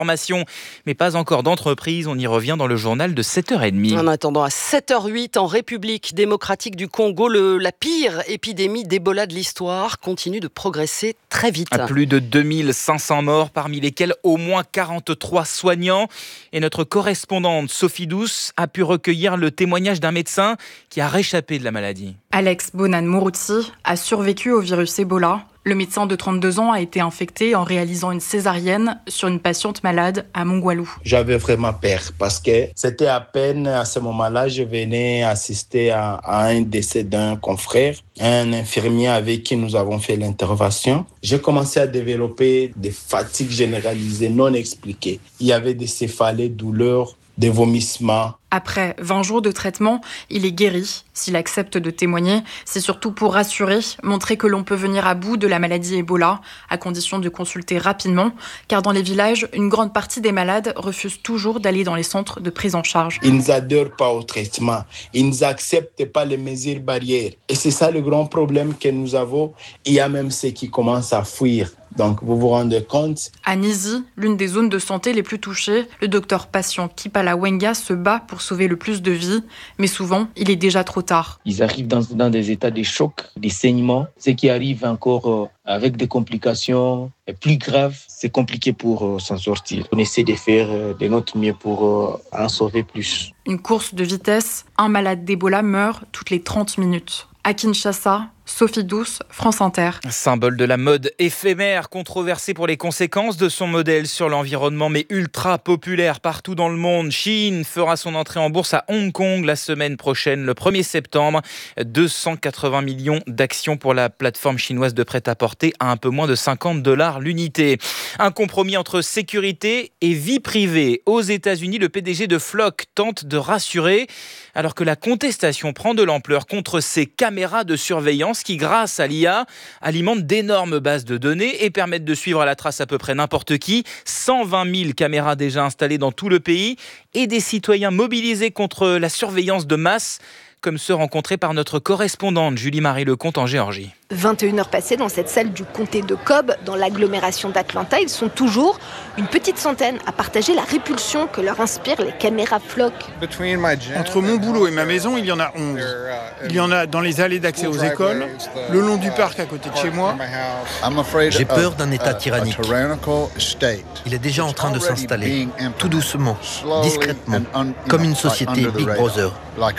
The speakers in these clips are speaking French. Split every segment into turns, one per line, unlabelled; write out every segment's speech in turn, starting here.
formation, mais pas encore d'entreprise. On y revient dans le journal de 7h30.
En attendant, à 7h08, en République démocratique du Congo, la pire épidémie d'Ebola de l'histoire continue de progresser très vite.
À plus de 2500 morts, parmi lesquels au moins 43 soignants. Et notre correspondante Sophie Douce a pu recueillir le témoignage d'un médecin qui a réchappé de la maladie.
Alex Bonan-Mourouti a survécu au virus Ebola. Le médecin de 32 ans a été infecté en réalisant une césarienne sur une patiente malade à Mongwalou.
J'avais vraiment peur parce que c'était à peine à ce moment-là, je venais assister à un décès d'un confrère, un infirmier avec qui nous avons fait l'intervention. J'ai commencé à développer des fatigues généralisées non expliquées. Il y avait des céphalées, douleurs, des vomissements.
Après 20 jours de traitement, il est guéri. S'il accepte de témoigner, c'est surtout pour rassurer, montrer que l'on peut venir à bout de la maladie Ebola, à condition de consulter rapidement, car dans les villages, une grande partie des malades refusent toujours d'aller dans les centres de prise en charge.
Ils n'adhèrent pas au traitement, ils n'acceptent pas les mesures barrières. Et c'est ça le grand problème que nous avons. Il y a même ceux qui commencent à fuir. Donc, vous vous rendez compte?
À Nizi, l'une des zones de santé les plus touchées, le docteur patient Kipala Wenga se bat pour sauver le plus de vies, mais souvent, il est déjà trop tard.
Ils arrivent dans des états de choc, des saignements, ce qui arrive encore avec des complications plus graves. C'est compliqué pour s'en sortir. On essaie de faire de notre mieux pour en sauver plus.
Une course de vitesse, un malade d'Ebola meurt toutes les 30 minutes. À Kinshasa, Sophie Douce, France Inter.
Symbole de la mode éphémère, controversée pour les conséquences de son modèle sur l'environnement, mais ultra populaire partout dans le monde. Shein fera son entrée en bourse à Hong Kong la semaine prochaine, le 1er septembre. 280 millions d'actions pour la plateforme chinoise de prêt-à-porter à un peu moins de $50 l'unité. Un compromis entre sécurité et vie privée. Aux États-Unis, le PDG de Flock tente de rassurer, alors que la contestation prend de l'ampleur contre ces caméras de surveillance qui, grâce à l'IA, alimentent d'énormes bases de données et permettent de suivre à la trace à peu près n'importe qui. 120 000 caméras déjà installées dans tout le pays et des citoyens mobilisés contre la surveillance de masse, comme ceux rencontrés par notre correspondante Julie-Marie Lecomte en Géorgie.
21 heures passées dans cette salle du comté de Cobb, dans l'agglomération d'Atlanta. Ils sont toujours une petite centaine à partager la répulsion que leur inspirent les caméras Flock.
Entre mon boulot et ma maison, il y en a 11. Il y en a dans les allées d'accès aux écoles, le long du parc à côté de chez moi.
J'ai peur d'un État tyrannique. Il est déjà en train de s'installer, tout doucement, discrètement, comme une société Big Brother.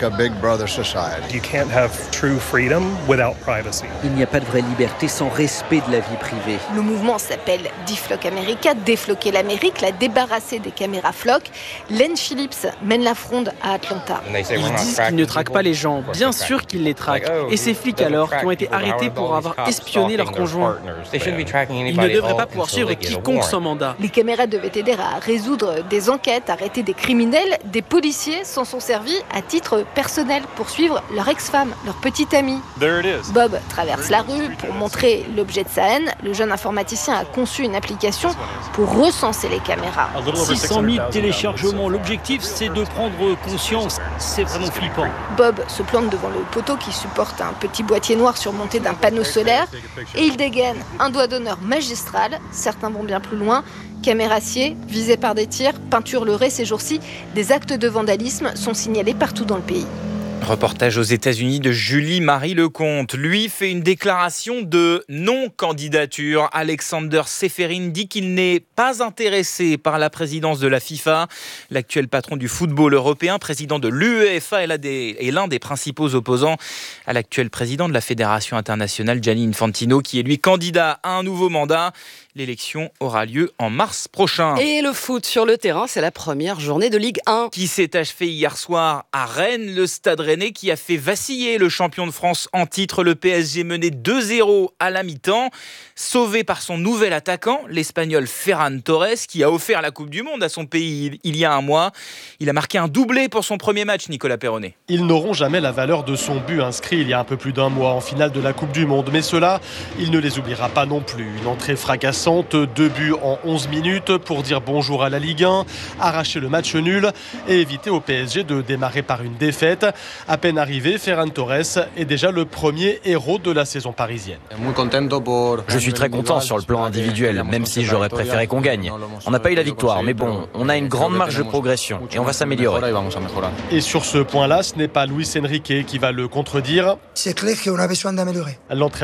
Il n'y a pas de vraie liberté sans respect de la vie privée.
Le mouvement s'appelle Deflock America, défloquer l'Amérique, la débarrasser des caméras Flock. Len Phillips mène la fronde à Atlanta.
Ils disent qu'ils ne traquent pas les gens. Bien sûr qu'ils les traquent. Et ces flics alors, qui ont été arrêtés pour avoir espionné leurs conjoints. Ils ne devraient pas pouvoir suivre quiconque sans mandat.
Les caméras devaient aider à résoudre des enquêtes, arrêter des criminels. Des policiers s'en sont servis à titre personnel pour suivre leur ex-femme, leur petite amie. Bob traverse la rue pour montrer l'objet de sa haine. Le jeune informaticien a conçu une application pour recenser les caméras.
600 000 téléchargements. L'objectif, c'est de prendre conscience. C'est vraiment flippant.
Bob se plante devant le poteau qui supporte un petit boîtier noir surmonté d'un panneau solaire et il dégaine un doigt d'honneur magistral. Certains vont bien plus loin. Camérassiers, visés par des tirs, peinture leurrée ces jours-ci, des actes de vandalisme sont signalés partout dans le pays.
Reportage aux États-Unis de Julie-Marie Lecomte. Lui fait une déclaration de non-candidature. Alexander Ceferin dit qu'il n'est pas intéressé par la présidence de la FIFA. L'actuel patron du football européen, président de l'UEFA, est l'un des principaux opposants à l'actuel président de la Fédération internationale, Gianni Infantino, qui est lui candidat à un nouveau mandat. L'élection aura lieu en mars prochain.
Et le foot sur le terrain, c'est la première journée de Ligue 1.
Qui s'est achevé hier soir à Rennes, le Stade Rennais qui a fait vaciller le champion de France en titre. Le PSG mené 2-0 à la mi-temps. Sauvé par son nouvel attaquant, l'Espagnol Ferran Torres, qui a offert la Coupe du Monde à son pays il y a un mois. Il a marqué un doublé pour son premier match, Nicolas Perronnet.
Ils n'auront jamais la valeur de son but inscrit il y a un peu plus d'un mois en finale de la Coupe du Monde. Mais cela, il ne les oubliera pas non plus. Une entrée fracassante puissante. 2 buts en 11 minutes pour dire bonjour à la Ligue 1, arracher le match nul et éviter au PSG de démarrer par une défaite. À peine arrivé, Ferran Torres est déjà le premier héros de la saison parisienne.
Je suis très content sur le plan individuel, même si j'aurais préféré qu'on gagne. On n'a pas eu la victoire, mais bon, on a une grande marge de progression et on va s'améliorer.
Et sur ce point-là, ce n'est pas Luis Enrique qui va le contredire.
C'est clair qu'on a besoin d'améliorer.
L'entraîneur